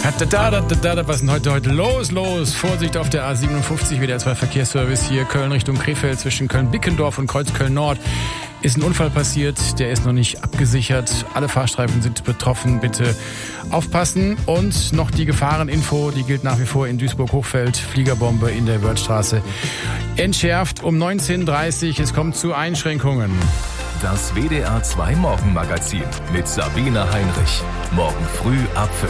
Was ist denn heute los? Vorsicht auf der A57, WDR 2 Verkehrsservice hier, Köln Richtung Krefeld, zwischen Köln-Bickendorf und Kreuzköln-Nord. Ist ein Unfall passiert, der ist noch nicht abgesichert. Alle Fahrstreifen sind betroffen, bitte aufpassen. Und noch die Gefahreninfo, die gilt nach wie vor in Duisburg-Hochfeld. Fliegerbombe in der Wörthstraße entschärft um 19:30 Uhr. Es kommt zu Einschränkungen. Das WDR 2 Morgenmagazin mit Sabine Heinrich. Morgen früh ab 5.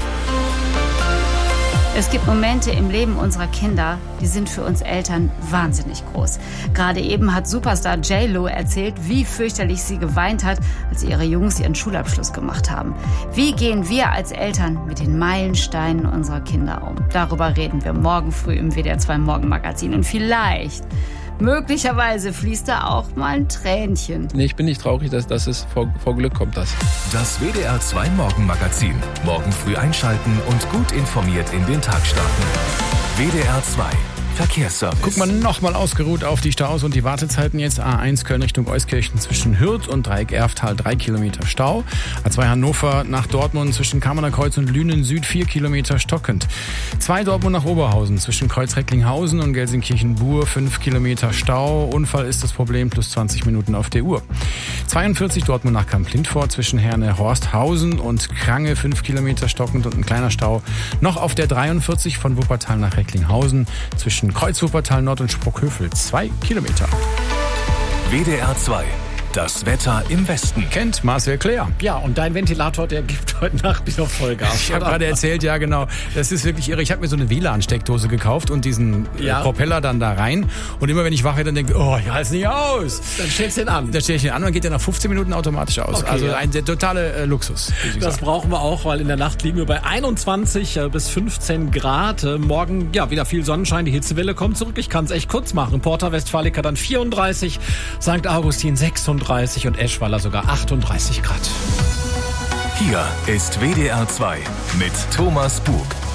Es gibt Momente im Leben unserer Kinder, die sind für uns Eltern wahnsinnig groß. Gerade eben hat Superstar J.Lo erzählt, wie fürchterlich sie geweint hat, als ihre Jungs ihren Schulabschluss gemacht haben. Wie gehen wir als Eltern mit den Meilensteinen unserer Kinder um? Darüber reden wir morgen früh im WDR 2 Morgenmagazin. Und möglicherweise fließt da auch mal ein Tränchen. Nee, ich bin nicht traurig, dass es vor Glück kommt. Das WDR 2 Morgenmagazin. Morgen früh einschalten und gut informiert in den Tag starten. WDR 2 Verkehrsservice. Guck mal nochmal ausgeruht auf die Staus und die Wartezeiten jetzt. A1 Köln Richtung Euskirchen zwischen Hürth und Dreieck Erftal 3 Kilometer Stau. A2 Hannover nach Dortmund zwischen Kamener Kreuz und Lünen Süd 4 Kilometer stockend. 2 Dortmund nach Oberhausen zwischen Kreuz Recklinghausen und Gelsenkirchen-Bur 5 Kilometer Stau. Unfall ist das Problem, plus 20 Minuten auf der Uhr. 42 Dortmund nach Kamp-Lindfort zwischen Herne-Horsthausen und Krange 5 Kilometer stockend und ein kleiner Stau. Noch auf der 43 von Wuppertal nach Recklinghausen zwischen Kreuz Wuppertal Nord und Sprockhövel 2 Kilometer. WDR 2. Das Wetter im Westen. Kennt Marcel Claire. Ja, und dein Ventilator, der gibt heute Nacht wieder Vollgas. Ich habe gerade erzählt, ja genau. Das ist wirklich irre. Ich habe mir so eine WLAN-Steckdose gekauft und diesen Propeller dann da rein. Und immer wenn ich wach werde, dann denke ich, ich halte es nicht aus. Dann stellst du ihn an. Dann stelle ich ihn an und dann geht der nach 15 Minuten automatisch aus. Okay, also ein totale Luxus. Das brauchen wir auch, weil in der Nacht liegen wir bei 21 bis 15 Grad. Morgen wieder viel Sonnenschein. Die Hitzewelle kommt zurück. Ich kann es echt kurz machen. Porta Westfalica dann 34, St. Augustin 36 und Eschweiler sogar 38 Grad. Hier ist WDR 2 mit Thomas Bug.